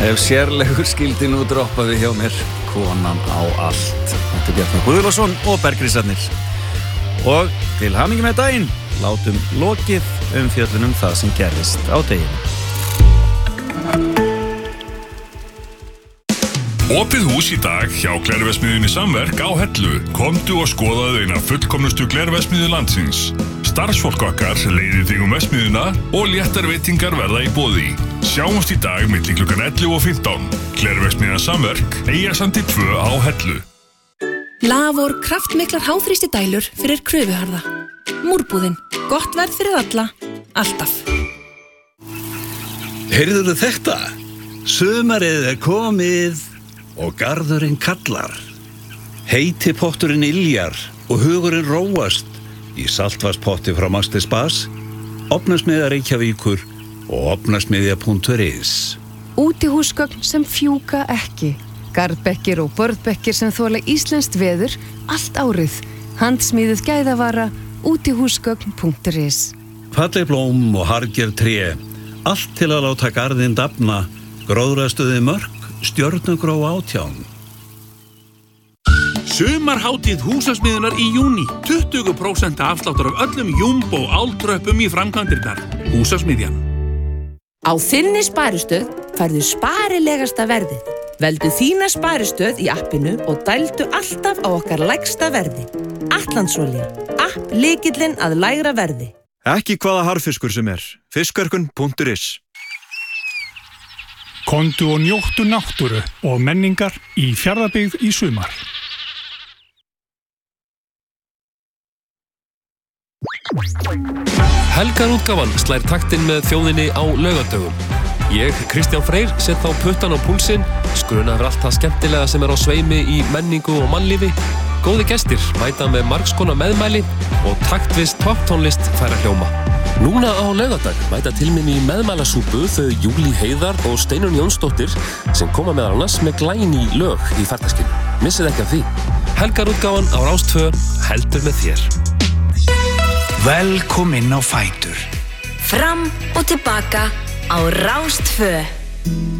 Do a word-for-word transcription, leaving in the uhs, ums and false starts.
Ef sérlegur skildi nú droppaði hjá mér konan á allt. Þetta er Bjarni Guðlaugsson og Bergrísarnir. Og til hamingju með daginn, látum lokið umfjöllunum það sem gerðist á deginum. Opið hús í dag hjá Glerverksmiðjunni Samverk á Hellu. Komdu og skoðaðu eina fullkomnustu glerverksmiðju landsins. Starfsfólk okkar leiðir þig um verksmiðjuna og léttar veitingar verða í boði. Sjáumst í dag milli klukkan ellefu og fimmtán. Glerverksmiðja Samverk, Eyjasandi tvö á Hellu. Lavor kraftmiklar háþrýsti dælur fyrir kröfuharða. Múrbúðin, gott verð fyrir alla, alltaf. Heyrðuðu þetta? Sumarið er komið og garðurinn kallar. Heiti potturinn yljar og hugurinn róast í saltvatnspotti frá Master Spas, Ofnasmiðja Reykjavíkur og ofnasmiðja punktur is. Útihúsgögn sem fjúka ekki. Garðbekkir og börðbekkir sem þola íslenskt veður allt árið. Handsmíðuð gæðavara, útihúsgögn punktur is. Falleg blóm og harðgerð tré, allt til að láta garðinn dafna, gróðrastuði mörk, stjörnugró átján. Sumarhátíð húsasmiðjunar í júní. tuttugu prósent afsláttur af öllum jumbo áltröppum í framkvæmdirnar. Húsasmiðjan. Á þinni sparistöð færðu sparilegasta verðið. Veldu þína sparistöð í appinu og dældu alltaf á okkar lægsta verði. Atlandsolía. App lykillinn að lægra verði. Ekki hvaða harðfiskur sem er. Fiskverkun punktur is. Komdu og njóttu náttúru og menningar í Fjarðabyggð í sumar. Helgarútgáfan slær taktinn með þjóðinni á laugardögum. Ég, Kristján Freyr, set þá puttan á púlsinn, skruna yfir allt það skemmtilega sem er á sveimi í menningu og mannlífi. Góði gestir mæta með margskonar meðmæli og taktvist topptónlist færa hljóma. Núna á laugardag mæta til mín í meðmælasúpu þau Júlí Heiðar og Steinunn Jónsdóttir sem koma meðal annars með glæný lög í farteskinu. Missið ekki af því. Helgarútgáfan á Rás tvö heldur með þér. Velkomin á fætur. Fram og tilbaka á Rás tvö.